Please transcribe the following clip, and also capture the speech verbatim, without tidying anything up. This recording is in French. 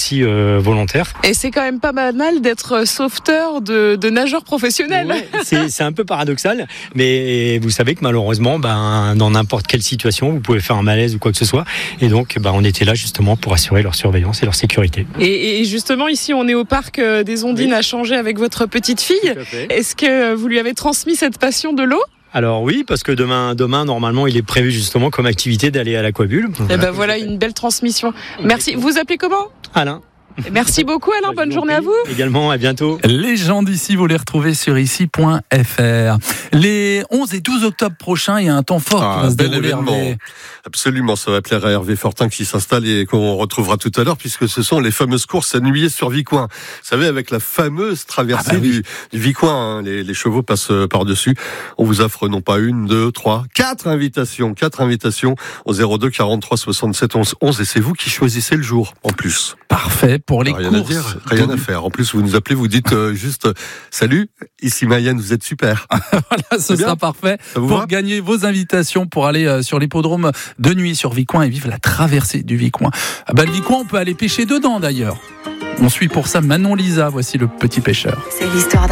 aussi euh, volontaires. Et c'est quand même pas banal d'être sauveteur de, de nageurs professionnels. Ouais, c'est, c'est un peu paradoxal, mais vous savez que malheureusement, ben, dans n'importe quelle situation, vous pouvez faire un malaise ou quoi que ce soit. Et donc, ben, on était là justement pour assurer leur surveillance et leur sécurité. Et, et justement, ici, on est au parc des Ondines oui. à Changé avec votre petite fille. Est-ce que vous lui avez transmis cette passion de l'eau ? Alors oui, parce que demain, demain, normalement, il est prévu justement comme activité d'aller à l'aquabule. Et ben voilà, une belle transmission. Merci. Vous vous appelez comment ? Alain. Merci beaucoup Alain, bonne journée à vous. Également, à bientôt. Les gens d'ici, vous les retrouvez sur ici point f r. Les onze et douze octobre prochains, il y a un temps fort ah, qui va se bel dérouler. événement. Hervé. Absolument, ça va plaire à Hervé Fortin qui s'installe et qu'on retrouvera tout à l'heure puisque ce sont les fameuses courses à Nuillé sur Vicoin. Vous savez, avec la fameuse traversée ah bah oui. du, du Vicoin, hein, les, les chevaux passent par-dessus. On vous offre non pas une, deux, trois, quatre invitations, quatre invitations au zéro deux quarante-trois soixante-sept onze onze et c'est vous qui choisissez le jour en plus. Parfait pour les rien courses. À dire, rien à faire. En plus, vous nous appelez, vous dites euh, juste euh, salut, ici Mayenne, vous êtes super. Voilà, ce sera parfait pour va gagner vos invitations pour aller euh, sur l'hippodrome de Nuit sur Vicoin et vivre la traversée du Vicoin. Ah bah, le Vicoin, on peut aller pêcher dedans d'ailleurs. On suit pour ça Manon Lisa, voici le petit pêcheur. C'est l'histoire d'un